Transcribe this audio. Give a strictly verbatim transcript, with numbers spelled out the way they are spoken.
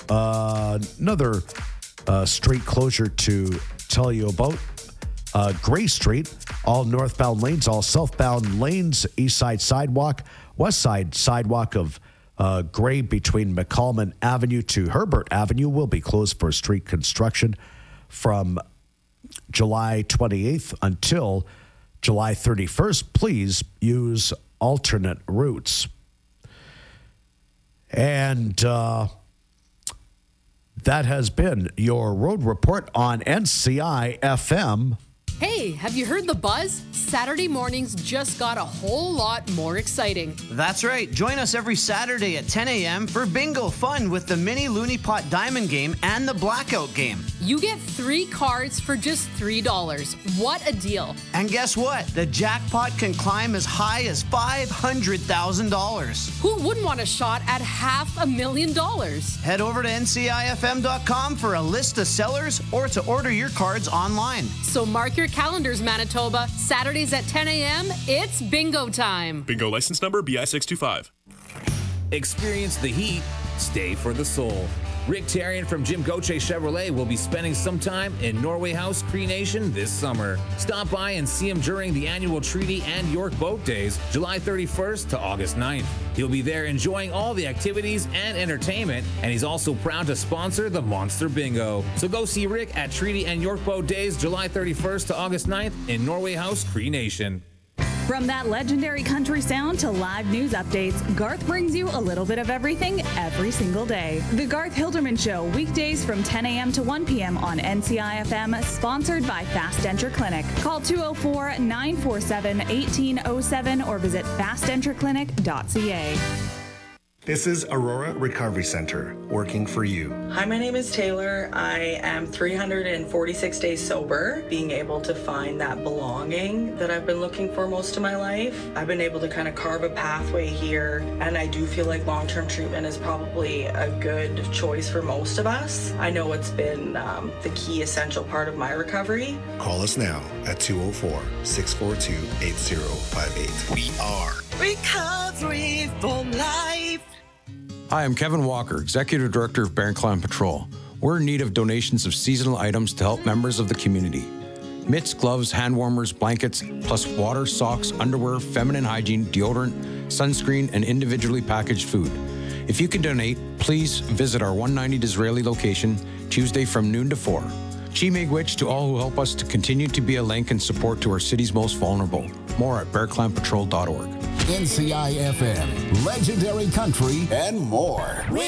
uh, another uh, street closure to tell you about. Uh, Gray Street, all northbound lanes, all southbound lanes, east side sidewalk, west side sidewalk of uh, Gray between McCallman Avenue to Herbert Avenue will be closed for street construction from July twenty-eighth until July thirty-first. Please use alternate routes. And uh, that has been your road report on N C I F M. Hey, have you heard the buzz? Saturday mornings just got a whole lot more exciting. That's right. Join us every Saturday at ten a.m. for bingo fun with the mini Looney Pot Diamond game and the Blackout game. You get three cards for just three dollars. What a deal. And guess what? The jackpot can climb as high as five hundred thousand dollars. Who wouldn't want a shot at half a million dollars? Head over to N C I F M dot com for a list of sellers or to order your cards online. So mark your calendars, Manitoba. Saturdays at ten a.m., it's bingo time. Bingo license number B I six two five. Experience the heat, stay for the soul. Rick Tarian from Jim Gauthier Chevrolet will be spending some time in Norway House, Cree Nation this summer. Stop by and see him during the annual Treaty and York Boat Days, July thirty-first to August ninth. He'll be there enjoying all the activities and entertainment, and he's also proud to sponsor the Monster Bingo. So go see Rick at Treaty and York Boat Days, July thirty-first to August ninth in Norway House, Cree Nation. From that legendary country sound to live news updates, Garth brings you a little bit of everything every single day. The Garth Hilderman Show, weekdays from ten a.m. to one p.m. on N C I F M, sponsored by Fast Denture Clinic. Call two oh four, nine four seven, one eight oh seven or visit fast denture clinic dot c a. This is Aurora Recovery Center, working for you. Hi, my name is Taylor. I am three hundred forty-six days sober, being able to find that belonging that I've been looking for most of my life. I've been able to kind of carve a pathway here, and I do feel like long-term treatment is probably a good choice for most of us. I know it's been um, the key essential part of my recovery. Call us now at two oh four, six four two, eight oh five eight. We are Recovery for Life. Hi, I'm Kevin Walker, Executive Director of Bear Clan Patrol. We're in need of donations of seasonal items to help members of the community. Mitts, gloves, hand warmers, blankets, plus water, socks, underwear, feminine hygiene, deodorant, sunscreen, and individually packaged food. If you can donate, please visit our one ninety Disraeli location Tuesday from noon to four. Chi Miigwech to all who help us to continue to be a link and support to our city's most vulnerable. More at bear clan patrol dot org. N C I F M, legendary country, and more.